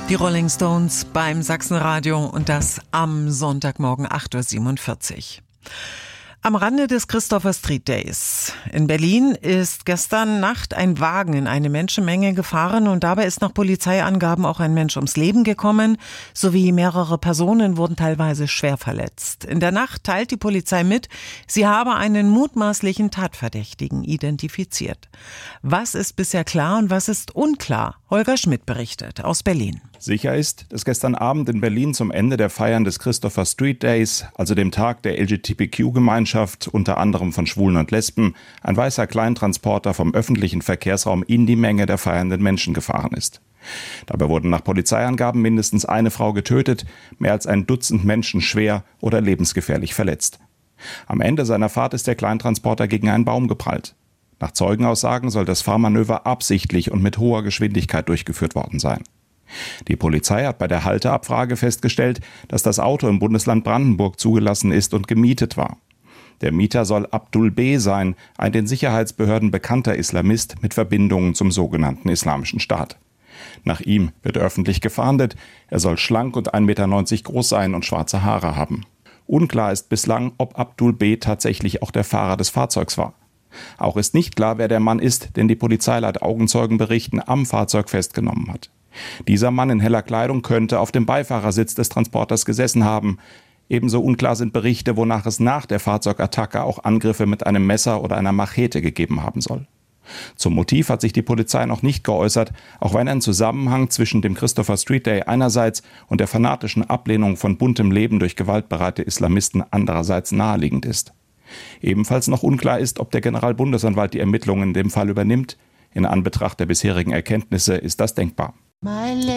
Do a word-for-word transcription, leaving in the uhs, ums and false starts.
Die Rolling Stones beim Sachsenradio und das am Sonntagmorgen acht Uhr siebenundvierzig. Am Rande des Christopher Street Days in Berlin ist gestern Nacht ein Wagen in eine Menschenmenge gefahren und dabei ist nach Polizeiangaben auch ein Mensch ums Leben gekommen, sowie mehrere Personen wurden teilweise schwer verletzt. In der Nacht teilt die Polizei mit, sie habe einen mutmaßlichen Tatverdächtigen identifiziert. Was ist bisher klar und was ist unklar? Holger Schmidt berichtet aus Berlin. Sicher ist, dass gestern Abend in Berlin zum Ende der Feiern des Christopher Street Days, also dem Tag der L G B T Q-Gemeinschaft, unter anderem von Schwulen und Lesben, ein weißer Kleintransporter vom öffentlichen Verkehrsraum in die Menge der feiernden Menschen gefahren ist. Dabei wurden nach Polizeiangaben mindestens eine Frau getötet, mehr als ein Dutzend Menschen schwer oder lebensgefährlich verletzt. Am Ende seiner Fahrt ist der Kleintransporter gegen einen Baum geprallt. Nach Zeugenaussagen soll das Fahrmanöver absichtlich und mit hoher Geschwindigkeit durchgeführt worden sein. Die Polizei hat bei der Halteabfrage festgestellt, dass das Auto im Bundesland Brandenburg zugelassen ist und gemietet war. Der Mieter soll Abdul B. sein, ein den Sicherheitsbehörden bekannter Islamist mit Verbindungen zum sogenannten Islamischen Staat. Nach ihm wird öffentlich gefahndet. Er soll schlank und ein Meter neunzig groß sein und schwarze Haare haben. Unklar ist bislang, ob Abdul B. tatsächlich auch der Fahrer des Fahrzeugs war. Auch ist nicht klar, wer der Mann ist, den die Polizei laut Augenzeugenberichten am Fahrzeug festgenommen hat. Dieser Mann in heller Kleidung könnte auf dem Beifahrersitz des Transporters gesessen haben. Ebenso unklar sind Berichte, wonach es nach der Fahrzeugattacke auch Angriffe mit einem Messer oder einer Machete gegeben haben soll. Zum Motiv hat sich die Polizei noch nicht geäußert, auch wenn ein Zusammenhang zwischen dem Christopher Street Day einerseits und der fanatischen Ablehnung von buntem Leben durch gewaltbereite Islamisten andererseits naheliegend ist. Ebenfalls noch unklar ist, ob der Generalbundesanwalt die Ermittlungen in dem Fall übernimmt. In Anbetracht der bisherigen Erkenntnisse ist das denkbar.